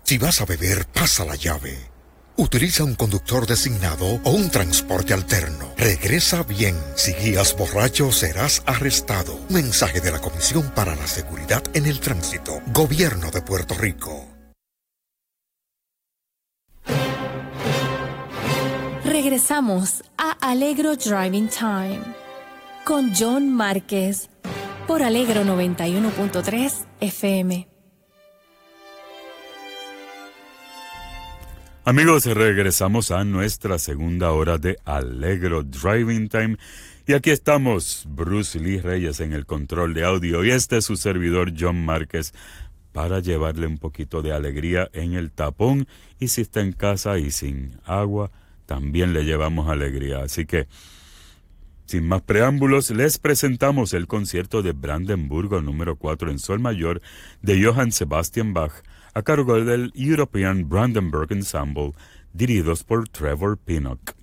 Si vas a beber, pasa la llave. Utiliza un conductor designado o un transporte alterno. Regresa bien. Si guías borracho, serás arrestado. Mensaje de la Comisión para la Seguridad en el Tránsito. Gobierno de Puerto Rico. Regresamos a Alegro Driving Time con John Márquez por Alegro 91.3 FM. Amigos, regresamos a nuestra segunda hora de Alegro Driving Time. Y aquí estamos, Bruce Lee Reyes en el control de audio. Y este es su servidor, John Márquez, para llevarle un poquito de alegría en el tapón. Y si está en casa y sin agua, también le llevamos alegría. Así que, sin más preámbulos, les presentamos el concierto de Brandenburgo número 4 en Sol Mayor de Johann Sebastian Bach, a cargo del European Brandenburg Ensemble, dirigidos por Trevor Pinnock.